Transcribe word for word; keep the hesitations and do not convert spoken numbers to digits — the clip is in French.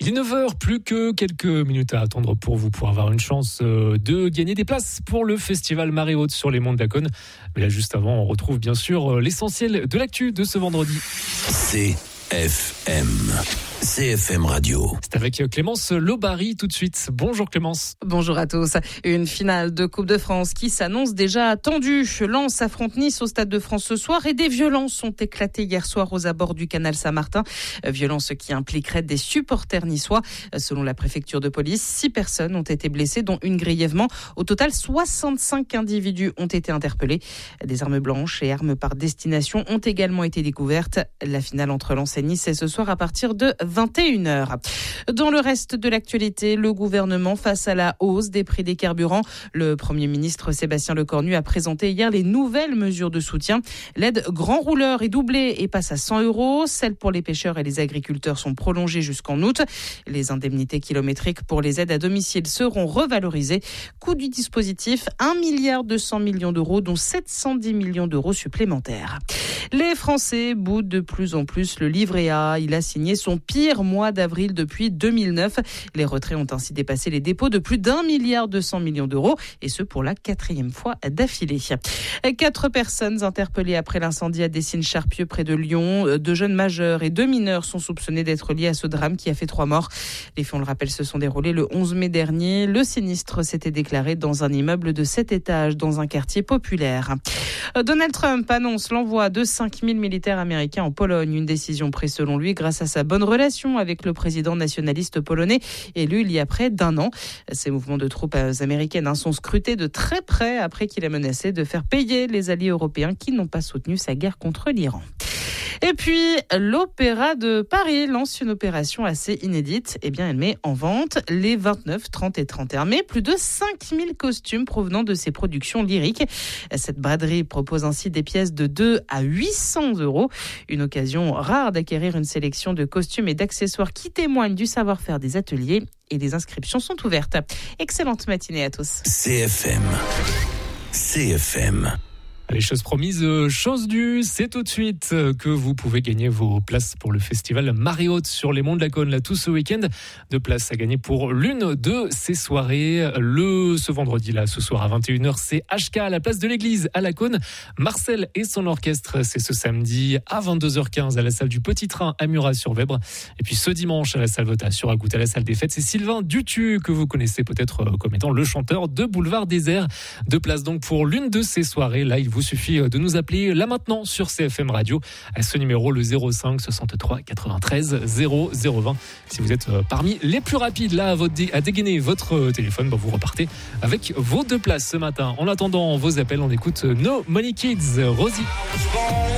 Il est neuf heures, plus que quelques minutes à attendre pour vous pour avoir une chance de gagner des places pour le festival Marée Haute sur les monts de la Cône. Mais là, juste avant, on retrouve bien sûr l'essentiel de l'actu de ce vendredi. C F M. C F M Radio. C'est avec Clémence Lobary tout de suite. Bonjour Clémence. Bonjour à tous. Une finale de Coupe de France qui s'annonce déjà tendue. Lens affronte Nice au Stade de France ce soir et des violences ont éclaté hier soir aux abords du canal Saint-Martin. Violences qui impliqueraient des supporters niçois. Selon la préfecture de police, six personnes ont été blessées, dont une grièvement. Au total, soixante-cinq individus ont été interpellés. Des armes blanches et armes par destination ont également été découvertes. La finale entre Lens et Nice est ce soir à partir de vingt et une heures. Dans le reste de l'actualité, le gouvernement face à la hausse des prix des carburants. Le Premier ministre Sébastien Lecornu a présenté hier les nouvelles mesures de soutien. L'aide grand rouleur est doublée et passe à cent euros. Celles pour les pêcheurs et les agriculteurs sont prolongées jusqu'en août. Les indemnités kilométriques pour les aides à domicile seront revalorisées. Coût du dispositif, un milliard deux cents millions d'euros, dont sept cent dix millions d'euros supplémentaires. Les Français boudent de plus en plus le livret A. Il a signé son pire mois d'avril depuis deux mille neuf. Les retraits ont ainsi dépassé les dépôts de plus d'un milliard deux cents millions d'euros, et ce pour la quatrième fois d'affilée. Quatre personnes interpellées après l'incendie à Dessines-Charpieu près de Lyon. Deux jeunes majeurs et deux mineurs sont soupçonnés d'être liés à ce drame qui a fait trois morts. Les faits, on le rappelle, se sont déroulés le onze mai dernier. Le sinistre s'était déclaré dans un immeuble de sept étages dans un quartier populaire. Donald Trump annonce l'envoi de cinq mille militaires américains en Pologne. Une décision prise selon lui grâce à sa bonne relation avec le président nationaliste polonais élu il y a près d'un an. Ces mouvements de troupes américaines sont scrutés de très près après qu'il a menacé de faire payer les alliés européens qui n'ont pas soutenu sa guerre contre l'Iran. Et puis, l'Opéra de Paris lance une opération assez inédite. Eh bien, elle met en vente les vingt-neuf, trente et trente et un mai plus de cinq mille costumes provenant de ses productions lyriques. Cette braderie propose ainsi des pièces de deux à huit cents euros. Une occasion rare d'acquérir une sélection de costumes et d'accessoires qui témoignent du savoir-faire des ateliers. Et les inscriptions sont ouvertes. Excellente matinée à tous. C F M. C F M. Les choses promises, choses dues, c'est tout de suite que vous pouvez gagner vos places pour le festival Marée Haute sur les monts de la Cône, là, tout ce week-end. Deux places à gagner pour l'une de ces soirées. Le, ce vendredi, là, ce soir à vingt et une heures, c'est H K à la place de l'église à la Cône. Marcel et son orchestre, c'est ce samedi à vingt-deux heures quinze à la salle du Petit Train à Murat-sur-Vèbre. Et puis ce dimanche à la salle Vota sur Agout à la salle des fêtes, c'est Sylvain Dutu que vous connaissez peut-être comme étant le chanteur de Boulevard Désert. Deux places donc pour l'une de ces soirées. Là, il vous suffit de nous appeler là maintenant sur C F M Radio à ce numéro, le zéro cinq soixante-trois quatre-vingt-treize zéro zéro vingt. Si vous êtes parmi les plus rapides là à, votre dé- à dégainer votre téléphone, bah vous repartez avec vos deux places ce matin. En attendant vos appels, on écoute No Money Kids, Rosie.